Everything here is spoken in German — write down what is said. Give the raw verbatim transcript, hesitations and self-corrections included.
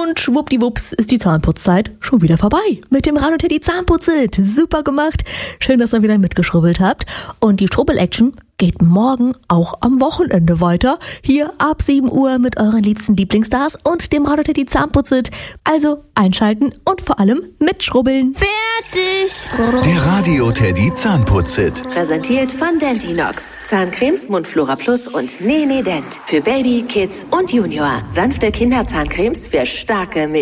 Und schwuppdiwupps ist die Zahnputzzeit schon wieder vorbei. Mit dem Rano Teddy Zahnputz-It. Super gemacht. Schön, dass ihr wieder mitgeschrubbelt habt. Und die Schrubbel-Action geht morgen auch am Wochenende weiter. Hier ab sieben Uhr mit euren liebsten Lieblingsstars und dem Rano Teddy Zahnputz-It. Also einschalten und vor allem mitschrubbeln. Fertig! Der Radio Teddy Zahnputz-It. Präsentiert von Dentinox. Zahncremes Mundflora Plus und Nene Dent. Für Baby, Kids und Junior. Sanfte Kinderzahncremes für starke Milch.